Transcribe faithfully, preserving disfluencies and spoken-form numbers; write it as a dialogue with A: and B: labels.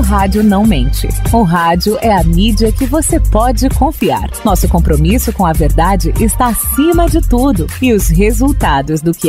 A: rádio não mente. O rádio é a mídia que você pode confiar. Nosso compromisso com a verdade está acima de tudo. E os resultados do que